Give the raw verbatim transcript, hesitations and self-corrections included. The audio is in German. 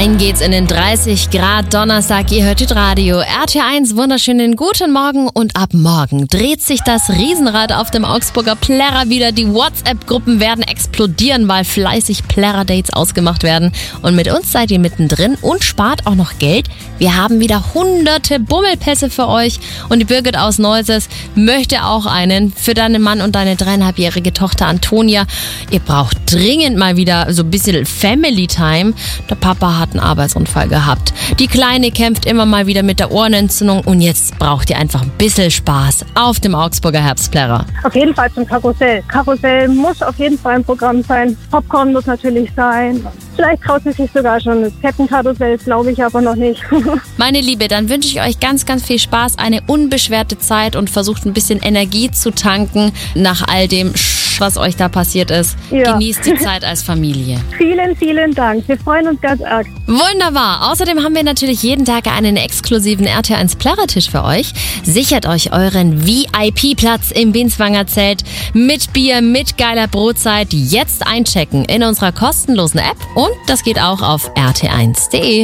Rein geht's in den dreißig Grad Donnerstag. Ihr hört Radio R T eins. Wunderschönen guten Morgen. Und ab morgen dreht sich das Riesenrad auf dem Augsburger Plärrer wieder. Die WhatsApp-Gruppen werden explodieren, weil fleißig Plärrer-Dates ausgemacht werden. Und mit uns seid ihr mittendrin und spart auch noch Geld. Wir haben wieder hunderte Bummelpässe für euch. Und die Birgit aus Neuses möchte auch einen für deinen Mann und deine dreieinhalbjährige Tochter Antonia. Ihr braucht dringend mal wieder so ein bisschen Family Time. Der Papa hat einen Arbeitsunfall gehabt. Die Kleine kämpft immer mal wieder mit der Ohrenentzündung und jetzt braucht ihr einfach ein bisschen Spaß auf dem Augsburger Herbstplärrer. Auf jeden Fall zum Karussell. Karussell muss auf jeden Fall ein Programm sein. Popcorn muss natürlich sein. Vielleicht traut sie sich sogar schon das Kettenkarussell, glaube ich aber noch nicht. Meine Liebe, dann wünsche ich euch ganz, ganz viel Spaß, eine unbeschwerte Zeit und versucht ein bisschen Energie zu tanken nach all dem Sch, was euch da passiert ist. Ja. Genießt die Zeit als Familie. Vielen, vielen Dank. Wir freuen uns ganz arg. Wunderbar. Außerdem haben wir natürlich jeden Tag einen exklusiven R T eins Plärrertisch für euch. Sichert euch euren V I P-Platz im Binswanger Zelt mit Bier, mit geiler Brotzeit. Jetzt einchecken in unserer kostenlosen App und das geht auch auf r t eins punkt d e.